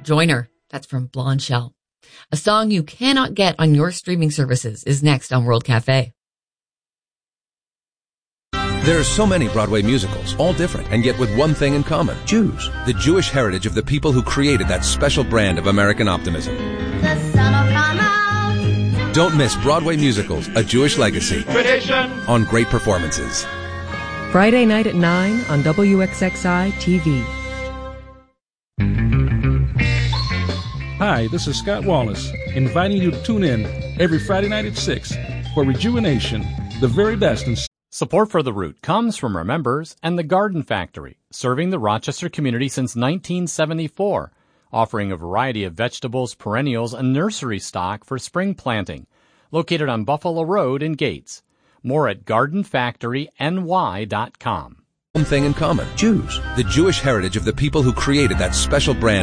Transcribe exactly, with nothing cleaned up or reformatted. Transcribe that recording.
Joiner. That's from Blonde Shell. A song you cannot get on your streaming services is next on World Cafe. There are so many Broadway musicals, all different, and yet with one thing in common. Jews. The Jewish heritage of the people who created that special brand of American optimism. The sun will come out. Don't miss Broadway musicals, A Jewish Legacy. Tradition. On Great Performances. Friday night at nine on W X X I T V. Hi, this is Scott Wallace, inviting you to tune in every Friday night at six for Rejuvenation, the very best in... Support for The Root comes from our members and the Garden Factory, serving the Rochester community since nineteen seventy-four, offering a variety of vegetables, perennials, and nursery stock for spring planting. Located on Buffalo Road in Gates. More at garden factory n y dot com. One thing in common. Jews. The Jewish heritage of the people who created that special brand